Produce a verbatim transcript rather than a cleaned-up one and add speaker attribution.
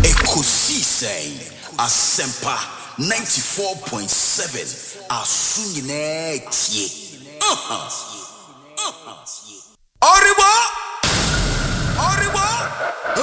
Speaker 1: Ekosi say Asempa ninety-four point seven Asunyine tie. Uh-huh. Uh-huh.